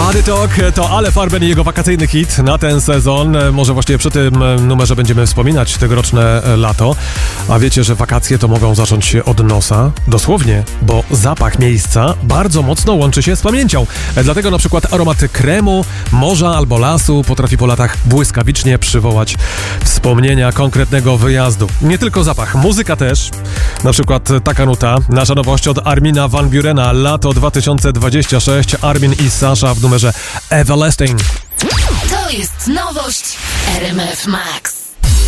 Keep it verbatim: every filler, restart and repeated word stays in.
Body Talk to Ale Farben i jego wakacyjny hit na ten sezon. Może właściwie przy tym numerze będziemy wspominać tegoroczne lato. A wiecie, że wakacje to mogą zacząć się od nosa? Dosłownie, bo zapach miejsca bardzo mocno łączy się z pamięcią. Dlatego na przykład aromat kremu, morza albo lasu potrafi po latach błyskawicznie przywołać wspomnienia konkretnego wyjazdu. Nie tylko zapach, muzyka też. Na przykład taka nuta, nasza nowość od Armina van Burena, lato dwa tysiące dwudziesty szósty, Armin i Sasha w numerze Everlasting. To jest nowość R M F Max.